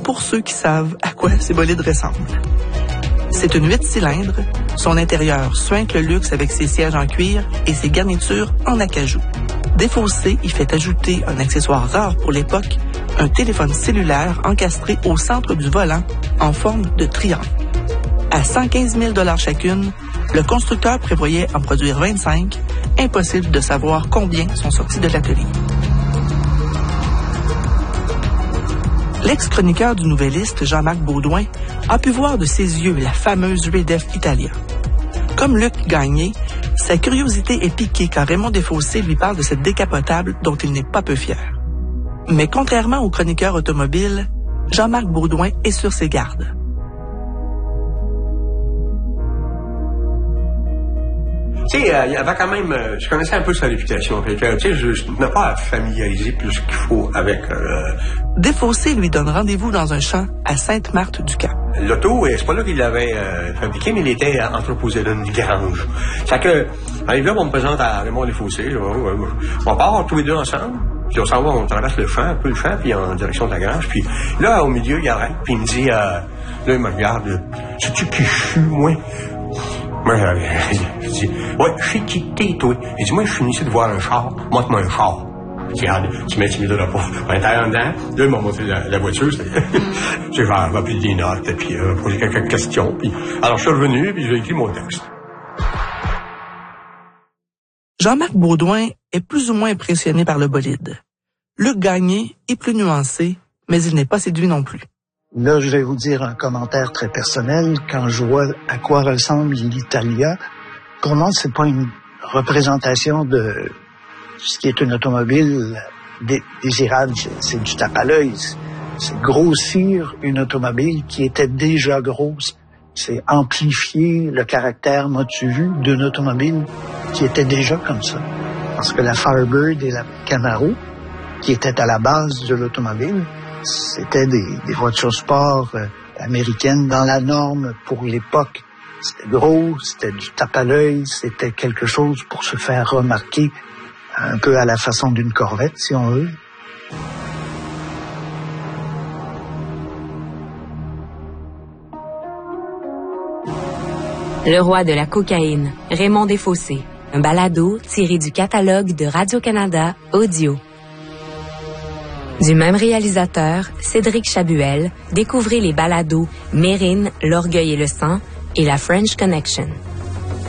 pour ceux qui savent à quoi ces bolides ressemblent. C'est une 8 cylindres, son intérieur suinte le luxe avec ses sièges en cuir et ses garnitures en acajou. Défaussé, il fait ajouter un accessoire rare pour l'époque, un téléphone cellulaire encastré au centre du volant en forme de triangle. À 115 000 $ chacune, le constructeur prévoyait en produire 25, impossible de savoir combien sont sortis de l'atelier. L'ex-chroniqueur du Nouvelliste, Jean-Marc Beaudoin, a pu voir de ses yeux la fameuse Redef Italia. Comme Luc Gagné, sa curiosité est piquée quand Raymond Desfossés lui parle de cette décapotable dont il n'est pas peu fier. Mais contrairement au chroniqueur automobile, Jean-Marc Beaudoin est sur ses gardes. Tu sais, il y avait quand même... je connaissais un peu sa réputation. Tu sais, je n'ai pas à familiariser plus qu'il faut avec... Desfossés lui donne rendez-vous dans un champ à Sainte-Marthe-du-Cap. L'auto, c'est pas là qu'il l'avait fabriqué, mais il était entreposé dans une grange. Fait que, arrive là, on me présente à Raymond Desfossés. On part tous les deux ensemble. Puis on s'en va, on traverse le champ, un peu le champ, puis en direction de la grange. Puis là, au milieu, il arrête, puis il me dit... là, il me regarde. Sais-tu qui je suis, moi? Moi, je dis, ouais, je sais qui t'es, toi. Il dit, moi, je suis venu ici de voir un char. Montre-moi un char. Je dis, regarde, tu mets de la porte. À l'intérieur dedans, là, il m'a montré la voiture. J'ai rempli des notes, et puis posé quelques questions. Puis, alors, je suis revenu, puis j'ai écrit mon texte. Jean-Marc Beaudoin est plus ou moins impressionné par le bolide. Luc Gagné est plus nuancé, mais il n'est pas séduit non plus. Là, je vais vous dire un commentaire très personnel. Quand je vois à quoi ressemble l'Italia, pour moi, c'est pas une représentation de ce qui est une automobile désirable. C'est du tape à l'œil. C'est grossir une automobile qui était déjà grosse. C'est amplifier le caractère, m'as-tu vu, d'une automobile qui était déjà comme ça. Parce que la Firebird et la Camaro, qui étaient à la base de l'automobile, c'était des voitures sport américaines dans la norme pour l'époque. C'était gros, c'était du tape à l'œil, c'était quelque chose pour se faire remarquer un peu à la façon d'une Corvette, si on veut. Le roi de la cocaïne, Raymond Desfossés. Un balado tiré du catalogue de Radio-Canada Audio. Du même réalisateur, Cédric Chabuel, découvrez les balados Mérine, l'orgueil et le sang et la French Connection.